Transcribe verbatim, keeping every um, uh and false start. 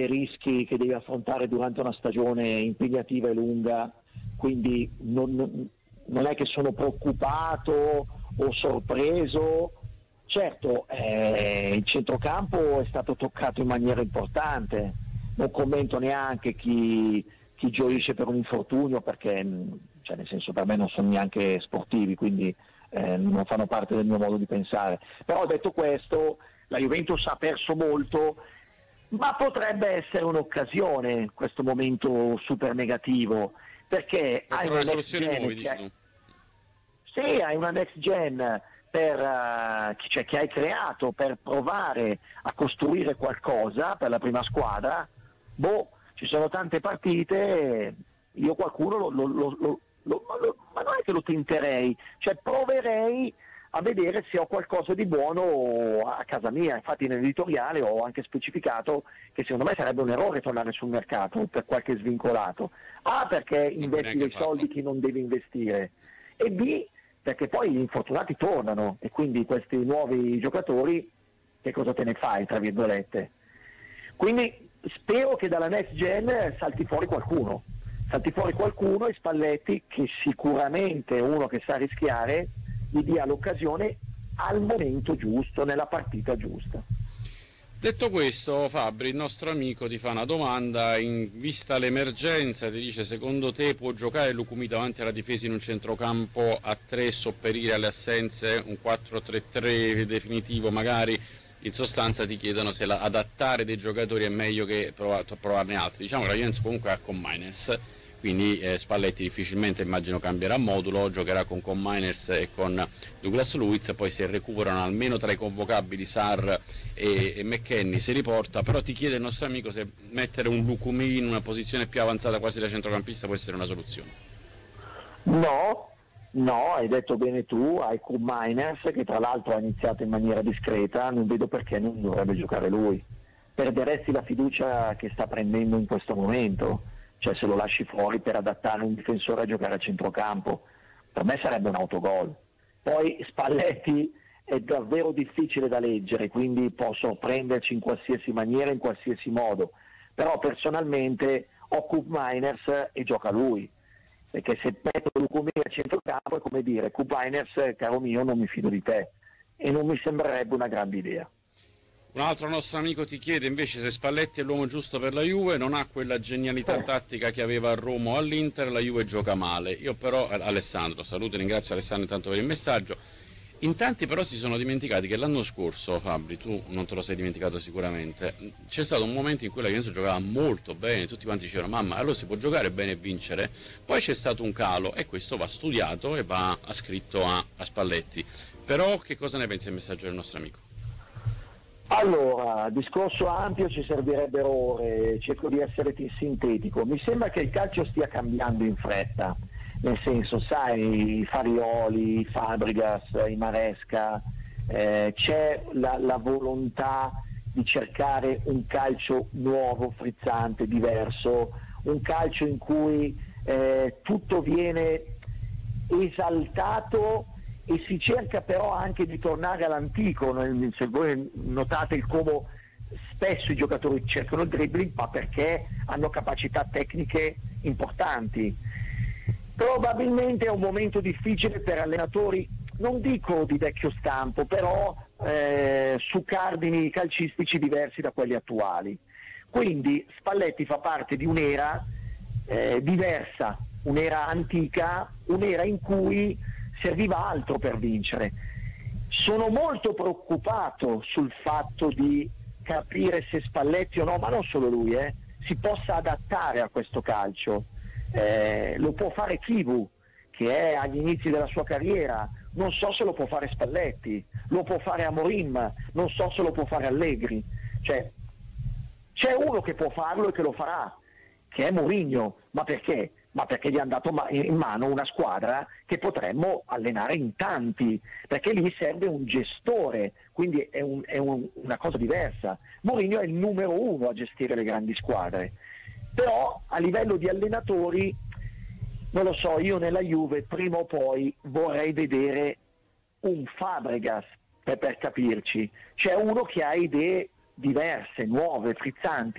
rischi che devi affrontare durante una stagione impegnativa e lunga, quindi non, non è che sono preoccupato o sorpreso. Certo, eh, il centrocampo è stato toccato in maniera importante, non commento neanche chi, chi gioisce per un infortunio, perché cioè, nel senso, per me non sono neanche sportivi, quindi eh, non fanno parte del mio modo di pensare. Però detto questo, la Juventus ha perso molto, ma potrebbe essere un'occasione questo momento super negativo, perché per hai una next soluzioni nuove, gen dici che tu. sì, hai una next gen per, uh, cioè, che hai creato per provare a costruire qualcosa per la prima squadra. Boh, ci sono tante partite, io qualcuno lo, lo, lo, lo, lo, lo ma non è che lo tenterei, cioè proverei a vedere se ho qualcosa di buono a casa mia. Infatti nell'editoriale ho anche specificato che secondo me sarebbe un errore tornare sul mercato per qualche svincolato. A, perché investi dei soldi che non devi investire, e B, perché poi gli infortunati tornano e quindi questi nuovi giocatori che cosa te ne fai, tra virgolette. Quindi spero che dalla next gen salti fuori qualcuno, salti fuori qualcuno e Spalletti, che sicuramente è uno che sa rischiare, gli dia l'occasione al momento giusto, nella partita giusta. Detto questo, Fabri, il nostro amico ti fa una domanda: in vista l'emergenza, ti dice, secondo te può giocare Lucumi davanti alla difesa in un centrocampo a tre, sopperire alle assenze, un quattro tre tre definitivo magari? In sostanza ti chiedono se la, adattare dei giocatori è meglio che provar, provarne altri. Diciamo che la Juventus comunque ha con Miners, quindi eh, Spalletti difficilmente immagino cambierà modulo, giocherà con, con Miners e con Douglas Luiz, poi se recuperano almeno tra i convocabili Sarr e, e McKennie si riporta. Però ti chiede il nostro amico se mettere un Lucumi in una posizione più avanzata quasi da centrocampista può essere una soluzione. No, no, hai detto bene tu, hai Q Miners che tra l'altro ha iniziato in maniera discreta, non vedo perché non dovrebbe giocare lui. Perderesti la fiducia che sta prendendo in questo momento, cioè se lo lasci fuori per adattare un difensore a giocare a centrocampo, per me sarebbe un autogol. Poi Spalletti è davvero difficile da leggere, quindi può sorprenderci in qualsiasi maniera, in qualsiasi modo, però personalmente ho Q Miners e gioca lui, perché se metto Lucumi a centrocampo è come dire: Q Miners, caro mio, non mi fido di te, e non mi sembrerebbe una grande idea. Un altro nostro amico ti chiede invece se Spalletti è l'uomo giusto per la Juve, non ha quella genialità Eh. tattica che aveva a Roma o all'Inter, la Juve gioca male. Io però, Alessandro, saluto e ringrazio Alessandro intanto per il messaggio. In tanti però si sono dimenticati che l'anno scorso, Fabri, tu non te lo sei dimenticato sicuramente, c'è stato un momento in cui la Juventus giocava molto bene, tutti quanti dicevano mamma, allora si può giocare bene e vincere. Poi c'è stato un calo e questo va studiato e va ascritto a, a Spalletti. Però che cosa ne pensi del messaggio del nostro amico? Allora, discorso ampio, ci servirebbero ore, cerco di essere sintetico. Mi sembra che il calcio stia cambiando in fretta, nel senso, sai, i Farioli, i Fabregas, i Maresca, eh, c'è la, la volontà di cercare un calcio nuovo, frizzante, diverso, un calcio in cui eh, tutto viene esaltato e si cerca però anche di tornare all'antico. Se voi notate il come spesso i giocatori cercano il dribbling, ma perché hanno capacità tecniche importanti. Probabilmente è un momento difficile per allenatori, non dico di vecchio stampo, però eh, su cardini calcistici diversi da quelli attuali. Quindi Spalletti fa parte di un'era eh, diversa, un'era antica, un'era in cui serviva altro per vincere. Sono molto preoccupato sul fatto di capire se Spalletti o no, ma non solo lui, eh, si possa adattare a questo calcio. Eh, lo può fare Chivu, che è agli inizi della sua carriera, non so se lo può fare Spalletti, lo può fare Amorim, non so se lo può fare Allegri. Cioè, c'è uno che può farlo e che lo farà, che è Mourinho. Ma perché? Ma perché gli hanno dato in mano una squadra che potremmo allenare in tanti, perché lì serve un gestore, quindi è, un, è un, una cosa diversa. Mourinho è il numero uno a gestire le grandi squadre, però a livello di allenatori non lo so, io nella Juve prima o poi vorrei vedere un Fabregas, per, per capirci, c'è uno che ha idee diverse, nuove, frizzanti.